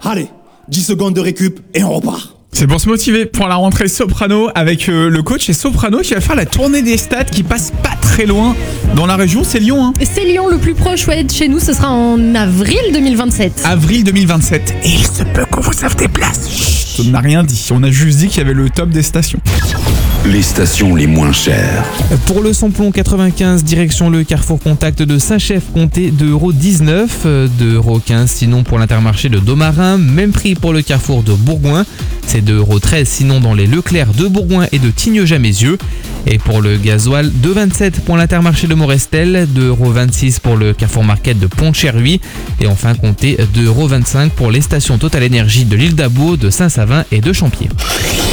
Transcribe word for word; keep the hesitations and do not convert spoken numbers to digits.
Allez, dix secondes de récup et on repart. C'est pour se motiver pour la rentrée Soprano avec euh, le coach et Soprano qui va faire la tournée des stades qui passe pas très loin dans la région, c'est Lyon. Hein. C'est Lyon le plus proche ouais, de chez nous, ce sera en avril deux mille vingt-sept. Avril deux mille vingt-sept. Et il se peut qu'on vous offre des places. Chut, on n'a rien dit, on a juste dit qu'il y avait le top des stations. Les stations les moins chères. Pour le samplon quatre-vingt-quinze, direction le Carrefour Contact de Saint-Chef, comptez deux euros dix-neuf, deux euros quinze sinon pour l'Intermarché de Domarin, même prix pour le Carrefour de Bourgoin, c'est deux euros treize sinon dans les Leclerc de Bourgoin et de Tignes-Jamézieux. Et pour le gasoil, deux euros vingt-sept pour l'Intermarché de Morestel, deux euros vingt-six pour le Carrefour Market de Pont-de-Cherruy et enfin comptez deux euros vingt-cinq pour les stations Total Énergie de l'Île d'Abo, de Saint-Savin et de Champier.